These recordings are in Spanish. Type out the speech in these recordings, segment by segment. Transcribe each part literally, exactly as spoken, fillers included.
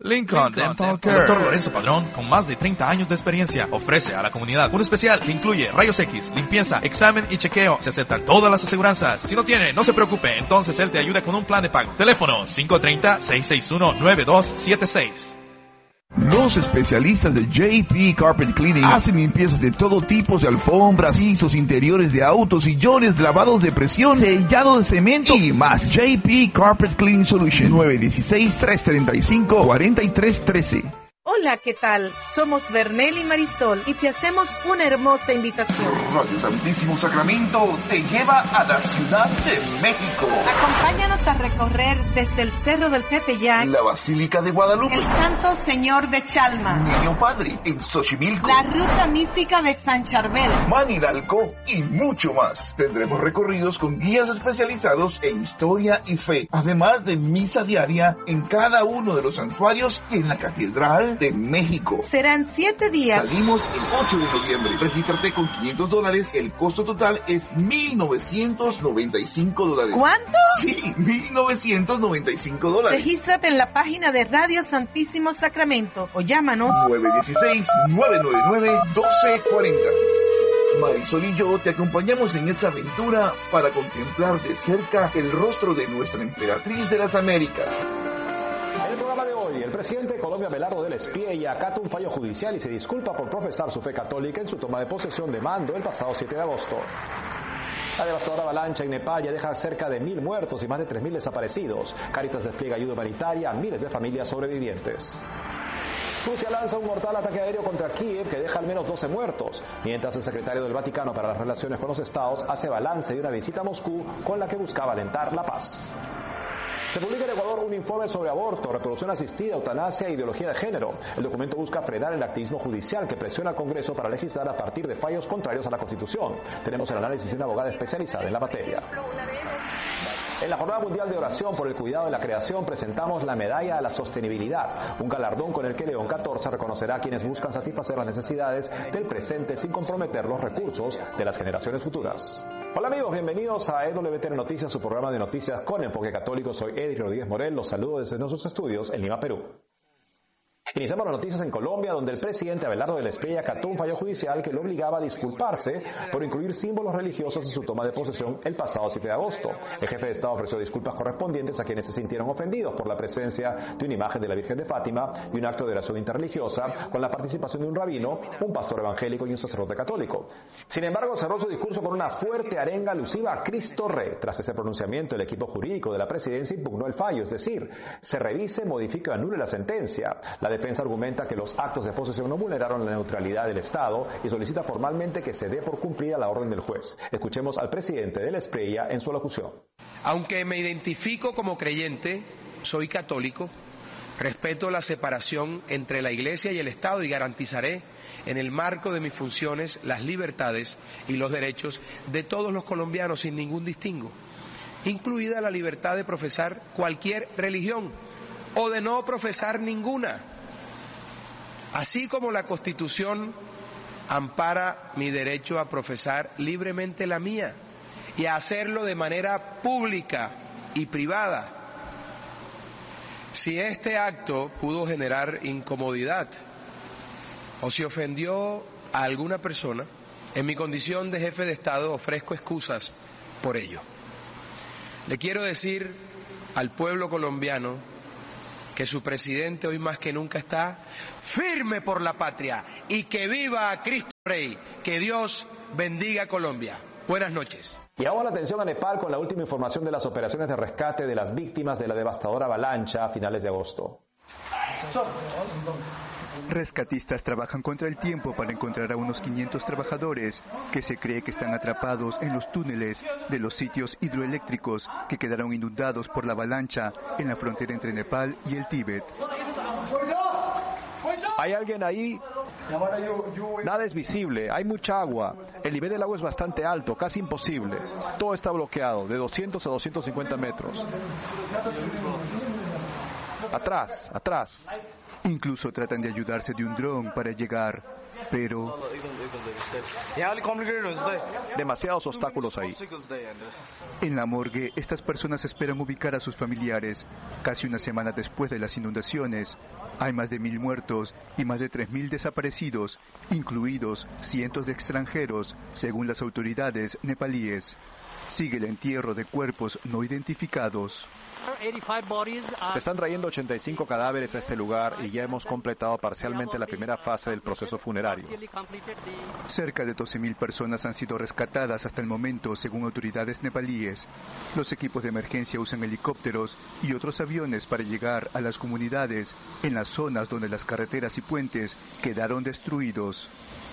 Lincoln Dental Care. Doctor Lorenzo Padrón, con más de treinta años de experiencia, ofrece a la comunidad un especial que incluye rayos X, limpieza, examen y chequeo. Se aceptan todas las aseguranzas. Si no tiene, no se preocupe, entonces él te ayuda con un plan de pago. Teléfono cinco tres cero, seis seis uno, nueve dos siete seis. Los especialistas de J P Carpet Cleaning hacen limpiezas de todo tipo de alfombras, pisos, interiores de autos, sillones, lavados de presión, sellado de cemento y más. J P Carpet Cleaning Solution, nueve uno seis, tres tres cinco, cuatro tres uno tres. Hola, ¿qué tal? Somos Bernel y Marisol y te hacemos una hermosa invitación. Radio Santísimo Sacramento te lleva a la Ciudad de México. Acompáñanos a recorrer desde el Cerro del Tepeyac, la Basílica de Guadalupe, el Santo Señor de Chalma, Niño Padre en Xochimilco, la Ruta Mística de San Charbel, Manilalco y mucho más. Tendremos recorridos con guías especializados en historia y fe, además de misa diaria en cada uno de los santuarios y en la Catedral de México. Serán siete días. Salimos el ocho de noviembre. Regístrate con quinientos dólares. El costo total es mil novecientos noventa y cinco dólares. ¿Cuánto? Sí, mil novecientos noventa y cinco dólares. Regístrate en la página de Radio Santísimo Sacramento o llámanos nueve uno seis, nueve nueve nueve, uno dos cuatro cero. Marisol y yo te acompañamos en esta aventura para contemplar de cerca el rostro de nuestra emperatriz de las Américas. En el programa de hoy, el presidente de Colombia, Abelardo del Espriella, acata un fallo judicial y se disculpa por profesar su fe católica en su toma de posesión de mando el pasado siete de agosto. La devastadora avalancha en Nepal ya deja cerca de mil muertos y más de tres mil desaparecidos. Cáritas despliega ayuda humanitaria a miles de familias sobrevivientes. Rusia lanza un mortal ataque aéreo contra Kiev que deja al menos doce muertos, mientras el secretario del Vaticano para las relaciones con los estados hace balance de una visita a Moscú con la que buscaba alentar la paz. Se publica en Ecuador un informe sobre aborto, reproducción asistida, eutanasia e ideología de género. El documento busca frenar el activismo judicial que presiona al Congreso para legislar a partir de fallos contrarios a la Constitución. Tenemos el análisis de una abogada especializada en la materia. En la Jornada Mundial de Oración por el Cuidado de la Creación presentamos la Medalla a la Sostenibilidad, un galardón con el que León catorce reconocerá a quienes buscan satisfacer las necesidades del presente sin comprometer los recursos de las generaciones futuras. Hola amigos, bienvenidos a E W T N Noticias, su programa de noticias con enfoque católico. Soy Edith Rodríguez Morel, los saludo desde nuestros estudios en Lima, Perú. Iniciamos las noticias en Colombia, donde el presidente Abelardo del Espriella acató un fallo judicial que lo obligaba a disculparse por incluir símbolos religiosos en su toma de posesión el pasado siete de agosto. El jefe de Estado ofreció disculpas correspondientes a quienes se sintieron ofendidos por la presencia de una imagen de la Virgen de Fátima y un acto de oración interreligiosa con la participación de un rabino, un pastor evangélico y un sacerdote católico. Sin embargo, cerró su discurso con una fuerte arenga alusiva a Cristo Rey. Tras ese pronunciamiento, el equipo jurídico de la presidencia impugnó el fallo, es decir, se revise, modifique o anule la sentencia. La La defensa argumenta que los actos de posesión no vulneraron la neutralidad del Estado y solicita formalmente que se dé por cumplida la orden del juez. Escuchemos al presidente del Espriella en su alocución. Aunque me identifico como creyente, soy católico, respeto la separación entre la Iglesia y el Estado y garantizaré, en el marco de mis funciones, las libertades y los derechos de todos los colombianos sin ningún distingo, incluida la libertad de profesar cualquier religión o de no profesar ninguna. Así como la Constitución ampara mi derecho a profesar libremente la mía y a hacerlo de manera pública y privada. Si este acto pudo generar incomodidad o si ofendió a alguna persona, en mi condición de jefe de Estado ofrezco excusas por ello. Le quiero decir al pueblo colombiano que su presidente hoy más que nunca está firme por la patria y que viva Cristo Rey, que Dios bendiga a Colombia. Buenas noches. Y ahora la atención a Nepal con la última información de las operaciones de rescate de las víctimas de la devastadora avalancha a finales de agosto. Rescatistas trabajan contra el tiempo para encontrar a unos quinientos trabajadores que se cree que están atrapados en los túneles de los sitios hidroeléctricos que quedaron inundados por la avalancha en la frontera entre Nepal y el Tíbet. ¿Hay alguien ahí? Nada es visible, hay mucha agua. El nivel del agua es bastante alto, casi imposible. Todo está bloqueado, de doscientos a doscientos cincuenta metros. Atrás, atrás. Incluso tratan de ayudarse de un dron para llegar. Pero demasiados obstáculos ahí. en la morgue, estas personas esperan ubicar a sus familiares. Casi una semana después de las inundaciones, hay más de mil muertos y más de tres mil desaparecidos, incluidos cientos de extranjeros, según las autoridades nepalíes. Sigue el entierro de cuerpos no identificados. Se están trayendo ochenta y cinco cadáveres a este lugar y ya hemos completado parcialmente la primera fase del proceso funerario. Cerca de doce mil personas han sido rescatadas hasta el momento, según autoridades nepalíes. Los equipos de emergencia usan helicópteros y otros aviones para llegar a las comunidades en las zonas donde las carreteras y puentes quedaron destruidos.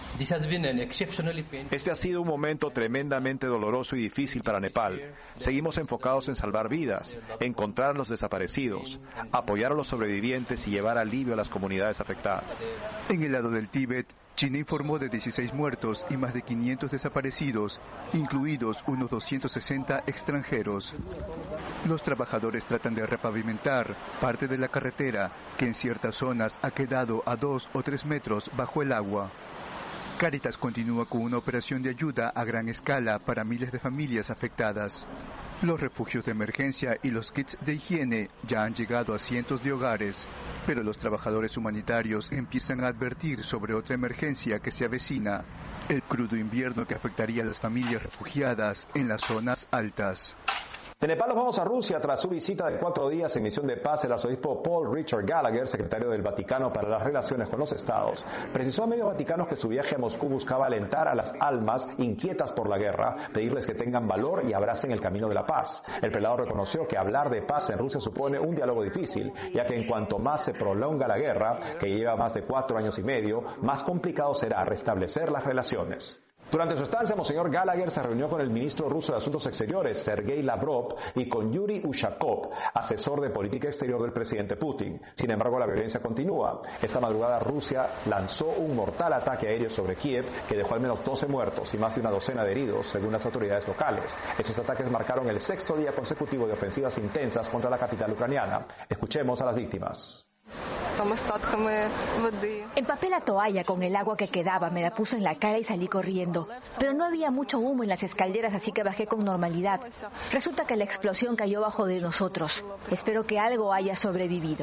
Este ha sido un momento tremendamente doloroso y difícil para Nepal. Seguimos enfocados en salvar vidas, encontrar a los desaparecidos, apoyar a los sobrevivientes y llevar alivio a las comunidades afectadas. En el lado del Tíbet, China informó de dieciséis muertos y más de quinientos desaparecidos, incluidos unos doscientos sesenta extranjeros. Los trabajadores tratan de repavimentar parte de la carretera, que en ciertas zonas ha quedado a dos o tres metros bajo el agua. Cáritas continúa con una operación de ayuda a gran escala para miles de familias afectadas. Los refugios de emergencia y los kits de higiene ya han llegado a cientos de hogares, pero los trabajadores humanitarios empiezan a advertir sobre otra emergencia que se avecina: el crudo invierno que afectaría a las familias refugiadas en las zonas altas. De Nepal nos vamos a Rusia. Tras su visita de cuatro días en misión de paz, el arzobispo Paul Richard Gallagher, secretario del Vaticano para las relaciones con los estados, precisó a medios vaticanos que su viaje a Moscú buscaba alentar a las almas inquietas por la guerra, pedirles que tengan valor y abracen el camino de la paz. El prelado reconoció que hablar de paz en Rusia supone un diálogo difícil, ya que en cuanto más se prolonga la guerra, que lleva más de cuatro años y medio, más complicado será restablecer las relaciones. Durante su estancia, Monseñor Gallagher se reunió con el ministro ruso de Asuntos Exteriores, Sergei Lavrov, y con Yuri Ushakov, asesor de política exterior del presidente Putin. Sin embargo, la violencia continúa. Esta madrugada Rusia lanzó un mortal ataque aéreo sobre Kiev que dejó al menos doce muertos y más de una docena de heridos, según las autoridades locales. Estos ataques marcaron el sexto día consecutivo de ofensivas intensas contra la capital ucraniana. Escuchemos a las víctimas. Empapé la toalla con el agua que quedaba, me la puse en la cara y salí corriendo. Pero no había mucho humo en las escaleras, así que bajé con normalidad. Resulta que la explosión cayó bajo de nosotros. Espero que algo haya sobrevivido.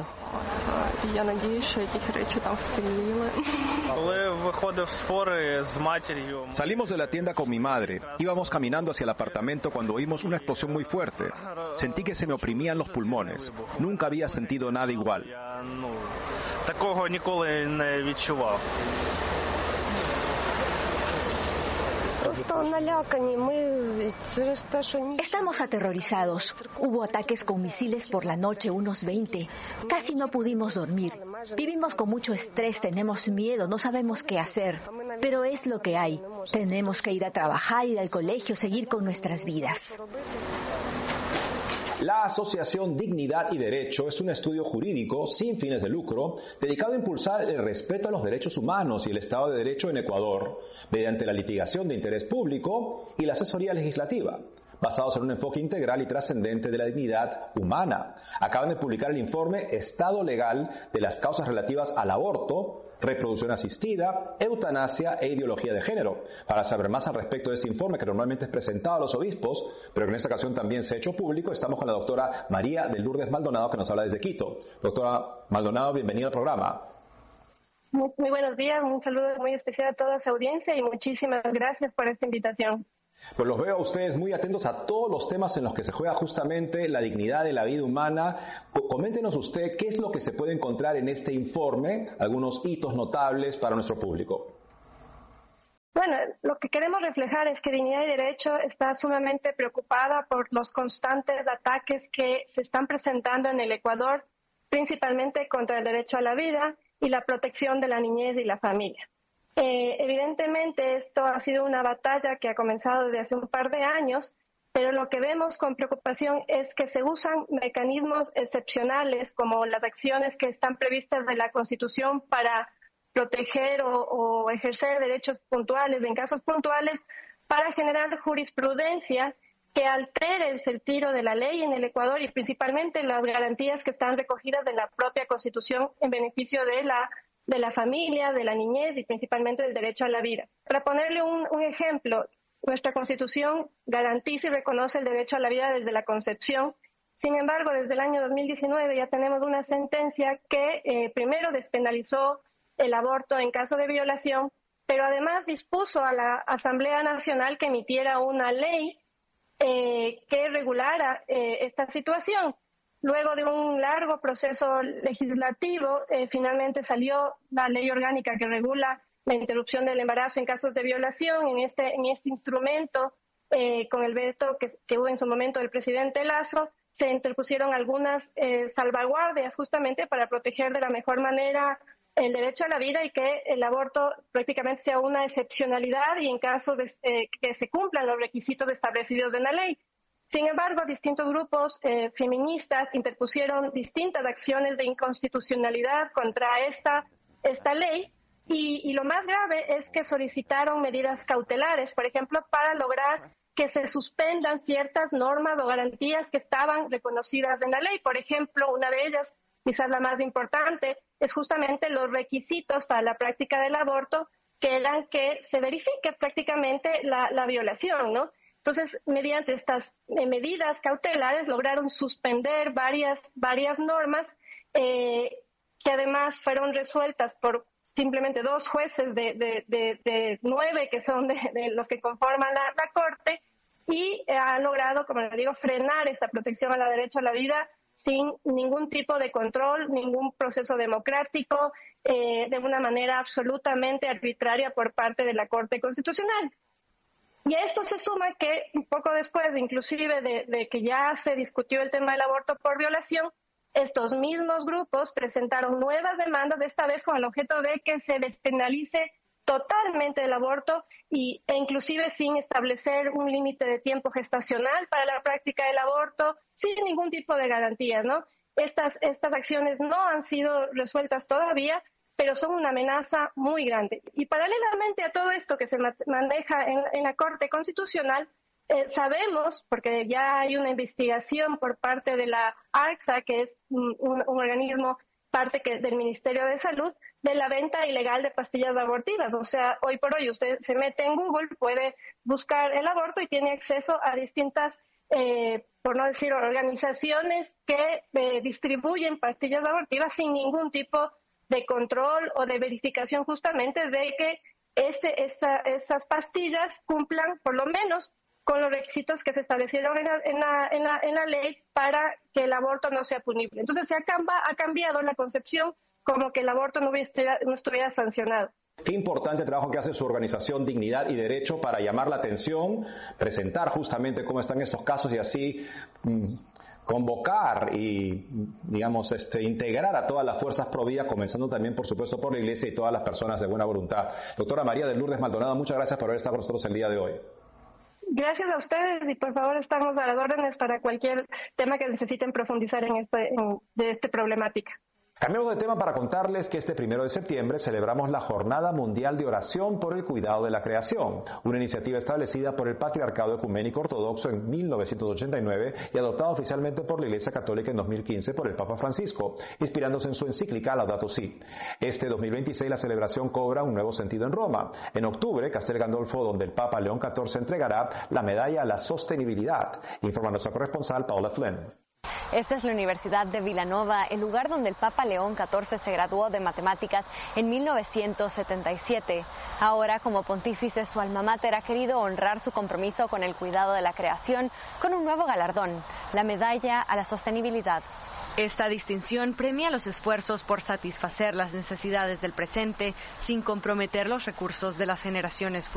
Salimos de la tienda con mi madre. Íbamos caminando hacia el apartamento cuando oímos una explosión muy fuerte. Sentí que se me oprimían los pulmones. Nunca había sentido nada igual. Такого ніколи не відчував. Estamos aterrorizados. Hubo ataques con misiles por la noche, unos veinte. Casi no pudimos dormir. Vivimos con mucho estrés, tenemos miedo, no sabemos qué hacer. Pero es lo que hay. Tenemos que ir a trabajar, ir al colegio, seguir con nuestras vidas. La Asociación Dignidad y Derecho es un estudio jurídico sin fines de lucro dedicado a impulsar el respeto a los derechos humanos y el Estado de Derecho en Ecuador mediante la litigación de interés público y la asesoría legislativa, basados en un enfoque integral y trascendente de la dignidad humana. Acaban de publicar el informe Estado Legal de las causas relativas al aborto, reproducción asistida, eutanasia e ideología de género. Para saber más al respecto de este informe, que normalmente es presentado a los obispos, pero que en esta ocasión también se ha hecho público, estamos con la doctora María de Lourdes Maldonado, que nos habla desde Quito. Doctora Maldonado, bienvenida al programa. Muy, muy buenos días, un saludo muy especial a toda su audiencia y muchísimas gracias por esta invitación. Pues los veo a ustedes muy atentos a todos los temas en los que se juega justamente la dignidad de la vida humana. Coméntenos usted qué es lo que se puede encontrar en este informe, algunos hitos notables para nuestro público. Bueno, lo que queremos reflejar es que Dignidad y Derecho está sumamente preocupada por los constantes ataques que se están presentando en el Ecuador, principalmente contra el derecho a la vida y la protección de la niñez y la familia. Eh, evidentemente esto ha sido una batalla que ha comenzado desde hace un par de años, pero lo que vemos con preocupación es que se usan mecanismos excepcionales como las acciones que están previstas de la Constitución para proteger o, o ejercer derechos puntuales en casos puntuales para generar jurisprudencia que altere el sentido de la ley en el Ecuador y principalmente las garantías que están recogidas en la propia Constitución en beneficio de la de la familia, de la niñez y principalmente del derecho a la vida. Para ponerle un, un ejemplo, nuestra Constitución garantiza y reconoce el derecho a la vida desde la concepción. Sin embargo, desde el año dos mil diecinueve ya tenemos una sentencia que eh, primero despenalizó el aborto en caso de violación, pero además dispuso a la Asamblea Nacional que emitiera una ley eh, que regulara eh, esta situación. Luego de un largo proceso legislativo, eh, finalmente salió la ley orgánica que regula la interrupción del embarazo en casos de violación. En este, en este instrumento, eh, con el veto que, que hubo en su momento del presidente Lasso, se interpusieron algunas eh, salvaguardias justamente para proteger de la mejor manera el derecho a la vida y que el aborto prácticamente sea una excepcionalidad y en casos de, eh, que se cumplan los requisitos establecidos en la ley. Sin embargo, distintos grupos eh, feministas interpusieron distintas acciones de inconstitucionalidad contra esta, esta ley y, y lo más grave es que solicitaron medidas cautelares, por ejemplo, para lograr que se suspendan ciertas normas o garantías que estaban reconocidas en la ley. Por ejemplo, una de ellas, quizás la más importante, es justamente los requisitos para la práctica del aborto, que eran que se verifique prácticamente la, la violación, ¿no? Entonces, mediante estas eh, medidas cautelares lograron suspender varias, varias normas eh, que además fueron resueltas por simplemente dos jueces de, de, de, de nueve que son de, de los que conforman la, la Corte y eh, han logrado, como les digo, frenar esta protección al derecho a la vida sin ningún tipo de control, ningún proceso democrático, eh, de una manera absolutamente arbitraria por parte de la Corte Constitucional. Y a esto se suma que un poco después, inclusive de, de que ya se discutió el tema del aborto por violación, estos mismos grupos presentaron nuevas demandas, de esta vez con el objeto de que se despenalice totalmente el aborto y, e inclusive sin establecer un límite de tiempo gestacional para la práctica del aborto, sin ningún tipo de garantías, ¿no? Estas, estas acciones no han sido resueltas todavía, pero son una amenaza muy grande. Y paralelamente a todo esto que se maneja en, en la Corte Constitucional, eh, sabemos, porque ya hay una investigación por parte de la ARCSA, que es un, un organismo parte que, del Ministerio de Salud, de la venta ilegal de pastillas abortivas. O sea, hoy por hoy usted se mete en Google, puede buscar el aborto y tiene acceso a distintas, eh, por no decir organizaciones que eh, distribuyen pastillas abortivas sin ningún tipo de control o de verificación justamente de que este, esta, esas pastillas cumplan por lo menos con los requisitos que se establecieron en la, en la, en la, en la ley para que el aborto no sea punible. Entonces se ha, camba, ha cambiado la concepción como que el aborto no estuviera, no estuviera sancionado. Qué importante el trabajo que hace su organización Dignidad y Derecho para llamar la atención, presentar justamente cómo están estos casos y así mmm, convocar y, digamos, este, integrar a todas las fuerzas pro vida, comenzando también, por supuesto, por la Iglesia y todas las personas de buena voluntad. Doctora María de Lourdes Maldonado, muchas gracias por haber estado con nosotros el día de hoy. Gracias a ustedes y por favor estamos a las órdenes para cualquier tema que necesiten profundizar en, este, en de esta problemática. Cambiamos de tema para contarles que este primero de septiembre celebramos la Jornada Mundial de Oración por el Cuidado de la Creación, una iniciativa establecida por el Patriarcado Ecuménico Ortodoxo en mil novecientos ochenta y nueve y adoptada oficialmente por la Iglesia Católica en dos mil quince por el Papa Francisco, inspirándose en su encíclica Laudato Si. Este dos mil veintiséis la celebración cobra un nuevo sentido en Roma. En octubre, Castel Gandolfo, donde el Papa León catorce entregará la medalla a la sostenibilidad, informa nuestra corresponsal Paula Flynn. Esta es la Universidad de Villanova, el lugar donde el Papa León catorce se graduó de matemáticas en mil novecientos setenta y siete. Ahora, como pontífice, su alma mater ha querido honrar su compromiso con el cuidado de la creación con un nuevo galardón, la Medalla a la Sostenibilidad. Esta distinción premia los esfuerzos por satisfacer las necesidades del presente sin comprometer los recursos de las generaciones futuras.